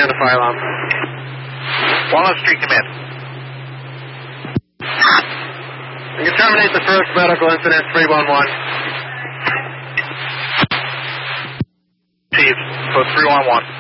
on the fire alarm. Walnut Street, command. You can terminate the first medical incident, 311. Received. So 311.